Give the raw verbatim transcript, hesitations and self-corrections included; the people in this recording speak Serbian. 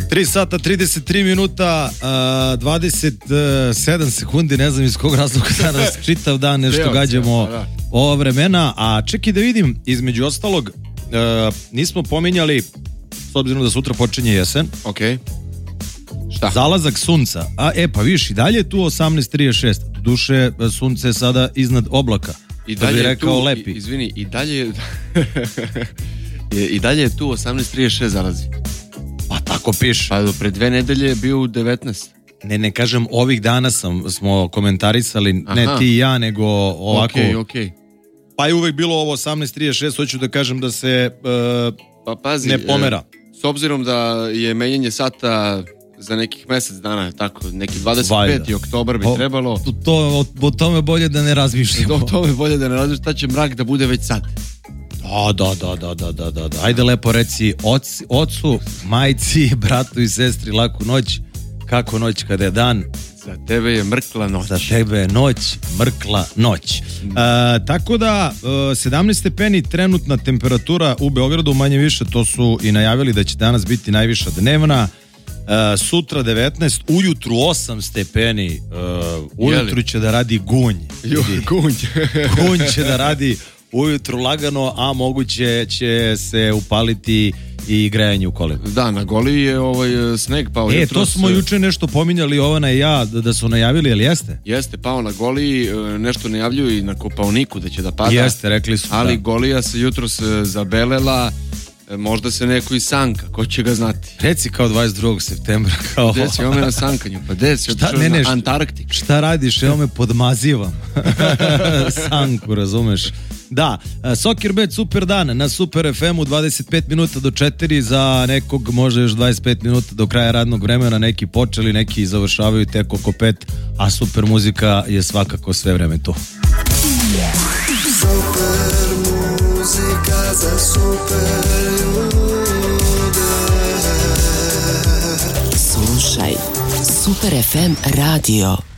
tri sata trideset tri minuta uh, dvadeset sedam sekundi, ne znam iz kog razloga danas čitav dan nešto gađamo ova vremena, a čekaj da vidim, između ostalog uh, nismo pominjali, s obzirom da sutra počinje jesen. Okej. Šta? Zalazak sunca. A e pa viš, i dalje je tu osamnaest trideset šest. Duše, sunce je sada iznad oblaka. I dalje je rekao tu, lepi. izvini, i dalje je i dalje je tu osamnaest trideset šest zalazi. Pa tako piše. Pa do pre dve nedelje je bio u devetnaest. Ne, ne kažem, ovih dana sam, smo komentarisali, Aha. ne ti i ja, nego ovako. Okej, okej. Pa je uvek bilo ovo osamnaest trideset šest, hoću da kažem da se uh, Pa pazi, ne pomera. E, s obzirom da je menjanje sata za nekih mesec dana, tako, neki dvadeset peti oktobar bi o, trebalo. To, to, o, o tome bolje da ne razmišljamo. O tome bolje da ne razmišljamo, šta će mrak da bude već sad. Da, da, da, da, da, da, da. Ajde lepo reci oci, ocu, majci, bratu i sestri laku noć. Kako noć kada je dan? Za tebe je mrkla noć. Za tebe je noć, mrkla noć. Mm. E, tako da, e, sedamnaest stepeni trenutna temperatura u Beogradu, manje više, to su i najavili da će danas biti najviša dnevna. E, sutra devetnaest, ujutru osam stepeni, e, ujutru će da radi gunj. Jo, gunj. Gunj će da radi ujutru lagano, a moguće će se upaliti i grejanje u kolima. Da, na Goliji je ovaj sneg pao. E, to smo juče nešto pominjali, Jovana i ja, da, da su najavili, ali jeste? Jeste, pao na Goliji, nešto najavljuju i na Kopaoniku da će da pada. Jeste, rekli su. Ali da. Golija se jutros zabelela, možda se neko i sanka, ko će ga znati. Reci kao dvadeset drugog septembra. Kao... Deci, evo me na sankanju, pa deci, šta, ne, ne, na Antarktik. Šta radiš, evo me podmazivam. Sanku, razumeš? Da, Soccer Bet super dan na Super ef emu, dvadeset pet minuta do četiri, za nekog može još dvadeset pet minuta do kraja radnog vremena, neki počeli, neki završavaju tek oko pet, a super muzika je svakako sve vreme tu. Super muzika za super ljude. Slušaj Super ef em radio.